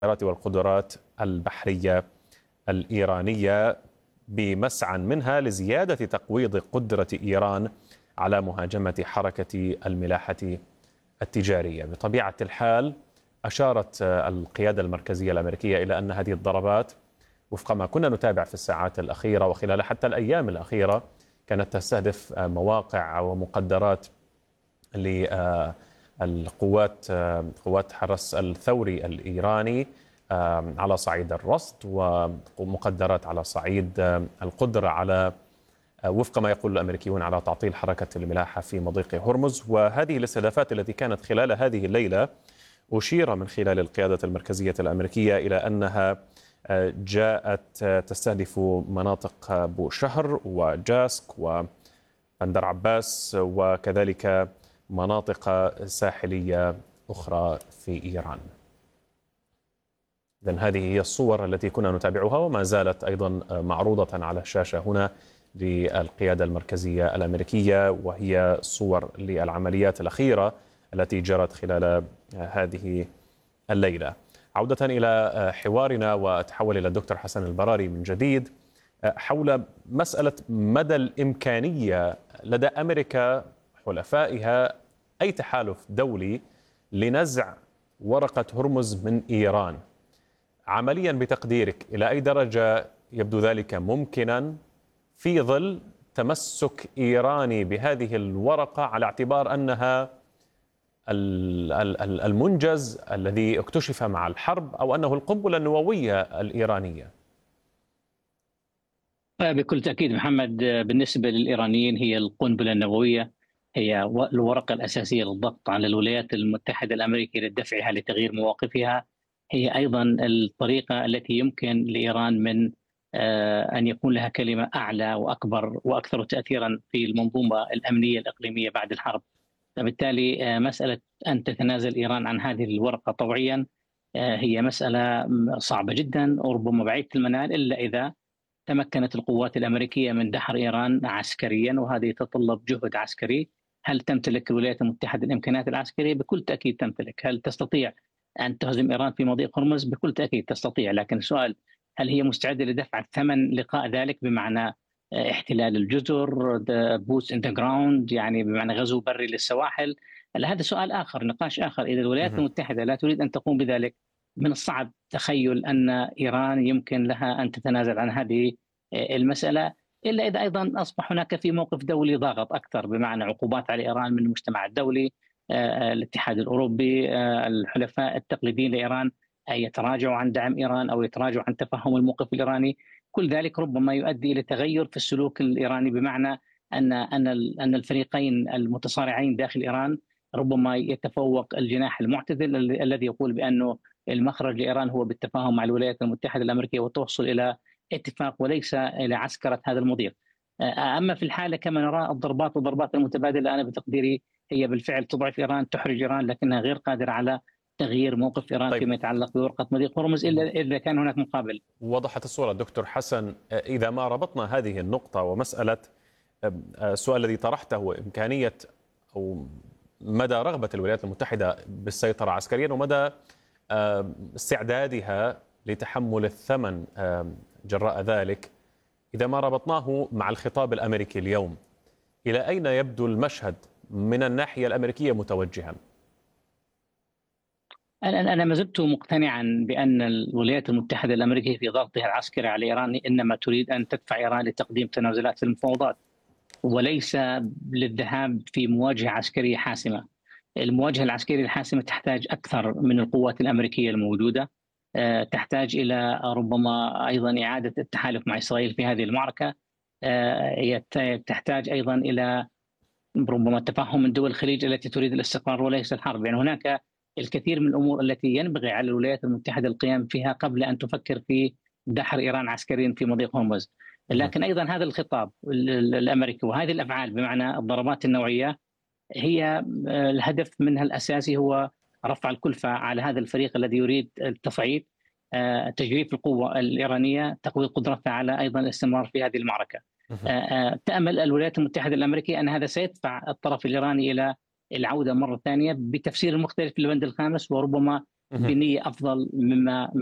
والقدرات البحرية الإيرانية بمسعى منها لزيادة تقويض قدرة إيران على مهاجمة حركة الملاحة التجارية. بطبيعة الحال أشارت القيادة المركزية الأمريكية إلى أن هذه الضربات وفق ما كنا نتابع في الساعات الأخيرة وخلال حتى الأيام الأخيرة كانت تستهدف مواقع ومقدرات للقوات قوات حرس الثوري الإيراني على صعيد الرصد ومقدرات على صعيد القدرة على وفق ما يقول الأمريكيون على تعطيل حركة الملاحة في مضيق هرمز. وهذه الاستهدافات التي كانت خلال هذه الليلة أشير من خلال القيادة المركزية الأمريكية إلى أنها جاءت تستهدف مناطق بوشهر وجاسك وبندر عباس وكذلك مناطق ساحلية أخرى في إيران. إذن هذه هي الصور التي كنا نتابعها وما زالت أيضا معروضة على الشاشة هنا للقيادة المركزية الأمريكية، وهي صور للعمليات الأخيرة التي جرت خلال هذه الليلة. عودة إلى حوارنا وأتحول إلى الدكتور حسن البراري من جديد حول مسألة مدى الإمكانية لدى أمريكا حلفائها أي تحالف دولي لنزع ورقة هرمز من إيران. عمليا بتقديرك إلى أي درجة يبدو ذلك ممكنا في ظل تمسك إيراني بهذه الورقة على اعتبار أنها المنجز الذي اكتشف مع الحرب أو أنه القنبلة النووية الإيرانية؟ بكل تأكيد محمد، بالنسبة للإيرانيين هي القنبلة النووية، هي الورقة الأساسية للضغط على الولايات المتحدة الأمريكية لدفعها لتغيير مواقفها. هي أيضا الطريقة التي يمكن لإيران من أن يكون لها كلمة أعلى وأكبر وأكثر تأثيرا في المنظومة الأمنية الإقليمية بعد الحرب. فبالتالي مسألة أن تتنازل إيران عن هذه الورقة طوعيا هي مسألة صعبة جدا وربما بعيدة المنال، إلا إذا تمكنت القوات الأمريكية من دحر إيران عسكريا، وهذا يتطلب جهد عسكري. هل تمتلك الولايات المتحدة الإمكانيات العسكرية؟ بكل تأكيد تمتلك. هل تستطيع أن تهزم إيران في مضيق هرمز؟ بكل تأكيد تستطيع، لكن السؤال هل هي مستعدة لدفع ثمن لقاء ذلك، بمعنى احتلال الجزر، بوتس ان ذا جراوند، يعني بمعنى غزو بري للسواحل؟ هذا سؤال آخر، نقاش آخر. إذا الولايات المتحدة لا تريد أن تقوم بذلك، من الصعب تخيل أن إيران يمكن لها أن تتنازل عن هذه المسألة، إلا إذا أيضا أصبح هناك في موقف دولي ضاغط أكثر، بمعنى عقوبات على إيران من المجتمع الدولي، الاتحاد الأوروبي، الحلفاء التقليديين لإيران يتراجعوا عن دعم إيران أو يتراجعوا عن تفهم الموقف الإيراني. كل ذلك ربما يؤدي إلى تغير في السلوك الإيراني، بمعنى أن الفريقين المتصارعين داخل إيران ربما يتفوق الجناح المعتدل الذي يقول بأنه المخرج لإيران هو بالتفاهم مع الولايات المتحدة الأمريكية والتوصل إلى اتفاق وليس إلى عسكرة هذا المضيق. أما في الحالة كما نرى الضربات المتبادلة، أنا بتقديري هي بالفعل تضعف إيران، تحرج إيران، لكنها غير قادرة على تغيير موقف إيران فيما يتعلق بورقة مضيق هرمز إلا إذا كان هناك مقابل. وضحت الصورة دكتور حسن. إذا ما ربطنا هذه النقطة ومسألة السؤال الذي طرحته، إمكانية أو مدى رغبة الولايات المتحدة بالسيطرة عسكريا ومدى استعدادها لتحمل الثمن جراء ذلك، إذا ما ربطناه مع الخطاب الأمريكي اليوم، إلى أين يبدو المشهد من الناحية الأمريكية متوجها؟ أنا ما زلت مقتنعا بأن الولايات المتحدة الأمريكية في ضغطها العسكري على إيران إنما تريد أن تدفع إيران لتقديم تنازلات في المفاوضات، وليس للذهاب في مواجهة عسكرية حاسمة. المواجهة العسكرية الحاسمة تحتاج أكثر من القوات الأمريكية الموجودة، تحتاج إلى ربما أيضا إعادة التحالف مع إسرائيل في هذه المعركة، تحتاج أيضا إلى ربما التفاهم من دول الخليج التي تريد الاستقرار وليس الحرب. يعني هناك الكثير من الأمور التي ينبغي على الولايات المتحدة القيام فيها قبل أن تفكر في دحر إيران عسكريا في مضيق هرمز. لكن أيضا هذا الخطاب الأمريكي وهذه الأفعال بمعنى الضربات النوعية هي الهدف منها الأساسي هو رفع الكلفة على هذا الفريق الذي يريد التصعيد، تجريف القوة الإيرانية، تقويض قدرتها على أيضا الاستمرار في هذه المعركة. تأمل الولايات المتحدة الأمريكية أن هذا سيدفع الطرف الإيراني إلى العودة مرة ثانية بتفسير مختلف للبند الخامس، وربما بنيه افضل مما